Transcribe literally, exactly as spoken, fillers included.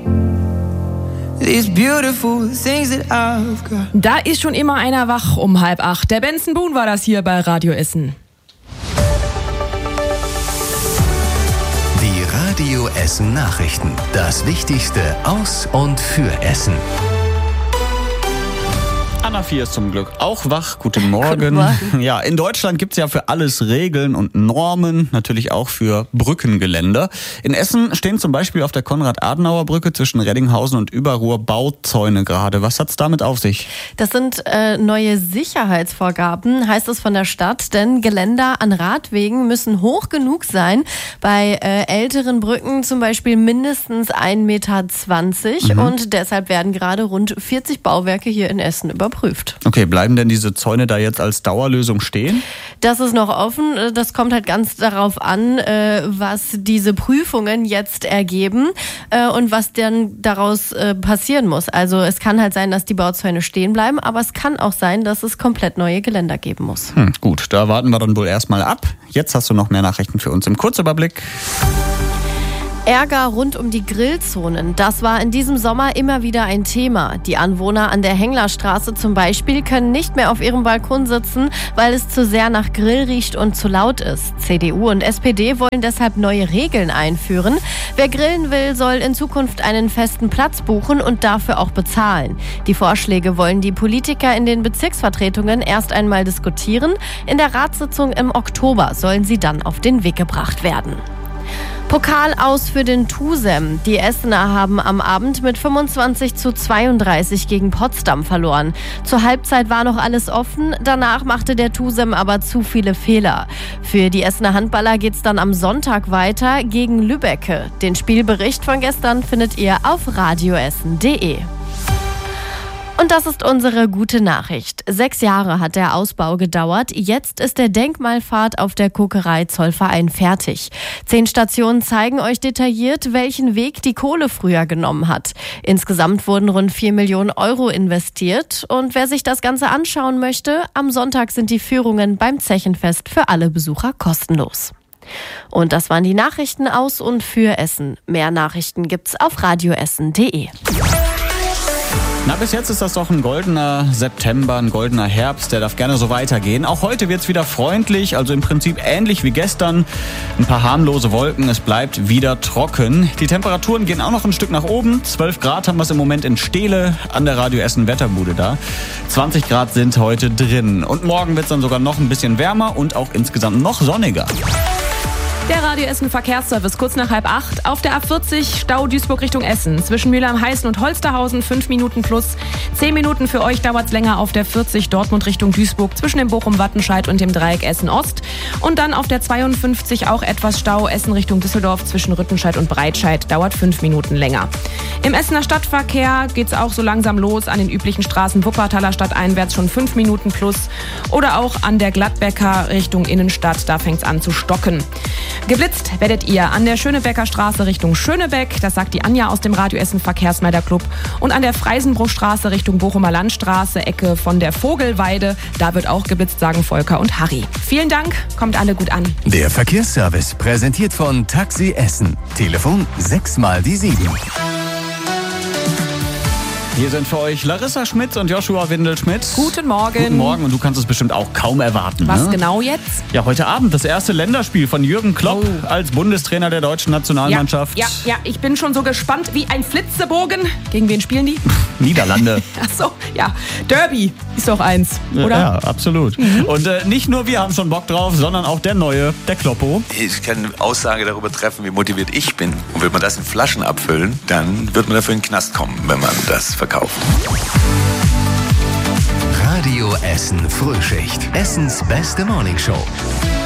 These beautiful things that I've got. Da ist schon immer einer wach um halb acht. Der Benson Boone war das hier bei Radio Essen. Die Radio Essen Nachrichten. Das Wichtigste aus und für Essen. Anna vier ist zum Glück auch wach. Guten Morgen. Guten Morgen. Ja, in Deutschland gibt's ja für alles Regeln und Normen, natürlich auch für Brückengeländer. In Essen stehen zum Beispiel auf der Konrad-Adenauer-Brücke zwischen Reddinghausen und Überruhr Bauzäune gerade. Was hat's damit auf sich? Das sind äh, neue Sicherheitsvorgaben, heißt es von der Stadt, denn Geländer an Radwegen müssen hoch genug sein. Bei äh, älteren Brücken zum Beispiel mindestens ein Meter zwanzig mhm. und deshalb werden gerade rund vierzig Bauwerke hier in Essen überprüft. Okay, bleiben denn diese Zäune da jetzt als Dauerlösung stehen? Das ist noch offen. Das kommt halt ganz darauf an, was diese Prüfungen jetzt ergeben und was dann daraus passieren muss. Also es kann halt sein, dass die Bauzäune stehen bleiben, aber es kann auch sein, dass es komplett neue Geländer geben muss. Hm, gut, da warten wir dann wohl erstmal ab. Jetzt hast du noch mehr Nachrichten für uns im Kurzüberblick. Ärger rund um die Grillzonen, das war in diesem Sommer immer wieder ein Thema. Die Anwohner an der Henglerstraße zum Beispiel können nicht mehr auf ihrem Balkon sitzen, weil es zu sehr nach Grill riecht und zu laut ist. C D U und S P D wollen deshalb neue Regeln einführen. Wer grillen will, soll in Zukunft einen festen Platz buchen und dafür auch bezahlen. Die Vorschläge wollen die Politiker in den Bezirksvertretungen erst einmal diskutieren. In der Ratssitzung im Oktober sollen sie dann auf den Weg gebracht werden. Pokal aus für den TuSem. Die Essener haben am Abend mit fünfundzwanzig zu zweiunddreißig gegen Potsdam verloren. Zur Halbzeit war noch alles offen, danach machte der TuSem aber zu viele Fehler. Für die Essener Handballer geht's dann am Sonntag weiter gegen Lübbecke. Den Spielbericht von gestern findet ihr auf radioessen punkt de. Und das ist unsere gute Nachricht. Sechs Jahre hat der Ausbau gedauert. Jetzt ist der Denkmalpfad auf der Kokerei Zollverein fertig. Zehn Stationen zeigen euch detailliert, welchen Weg die Kohle früher genommen hat. Insgesamt wurden rund vier Millionen Euro investiert. Und wer sich das Ganze anschauen möchte, am Sonntag sind die Führungen beim Zechenfest für alle Besucher kostenlos. Und das waren die Nachrichten aus und für Essen. Mehr Nachrichten gibt's auf radioessen punkt de. Na, bis jetzt ist das doch ein goldener September, ein goldener Herbst, der darf gerne so weitergehen. Auch heute wird's wieder freundlich, also im Prinzip ähnlich wie gestern. Ein paar harmlose Wolken, es bleibt wieder trocken. Die Temperaturen gehen auch noch ein Stück nach oben. zwölf Grad haben wir es im Moment in Steele an der Radio Essen Wetterbude da. zwanzig Grad sind heute drin. Und morgen wird's dann sogar noch ein bisschen wärmer und auch insgesamt noch sonniger. Der Radio Essen Verkehrsservice kurz nach halb acht. Auf der A vierzig Stau Duisburg Richtung Essen. Zwischen Mülheim-Heißen und Holsterhausen fünf Minuten plus. zehn Minuten für euch dauert's länger auf der vierzig Dortmund Richtung Duisburg. Zwischen dem Bochum-Wattenscheid und dem Dreieck Essen-Ost. Und dann auf der zweiundfünfzig auch etwas Stau Essen Richtung Düsseldorf. Zwischen Rüttenscheid und Breitscheid dauert fünf Minuten länger. Im Essener Stadtverkehr geht's auch so langsam los. An den üblichen Straßen Wuppertaler Stadt einwärts schon fünf Minuten plus. Oder auch an der Gladbecker Richtung Innenstadt. Da fängt's an zu stocken. Geblitzt werdet ihr an der Schönebecker Straße Richtung Schönebeck, das sagt die Anja aus dem Radio Essen Verkehrsmelderclub. Und an der Freisenbruchstraße Richtung Bochumer Landstraße, Ecke von der Vogelweide, da wird auch geblitzt, sagen Volker und Harry. Vielen Dank, kommt alle gut an. Der Verkehrsservice präsentiert von Taxi Essen. Telefon sechs mal die sieben. Hier sind für euch Larissa Schmitz und Joshua Windelschmidt. Guten Morgen. Guten Morgen, und du kannst es bestimmt auch kaum erwarten. Was ne? genau jetzt? Ja, heute Abend das erste Länderspiel von Jürgen Klopp Oh. als Bundestrainer der deutschen Nationalmannschaft. Ja, ja, ja, ich bin schon so gespannt wie ein Flitzebogen. Gegen wen spielen die? Niederlande. Ach so, ja. Derby ist doch eins, oder? Ja, absolut. Mhm. Und äh, nicht nur wir haben schon Bock drauf, sondern auch der Neue, der Kloppo. Ich kann eine Aussage darüber treffen, wie motiviert ich bin. Und will man das in Flaschen abfüllen, dann wird man dafür in den Knast kommen, wenn man das verkauft. Radio Essen Frühschicht. Essens beste Morningshow.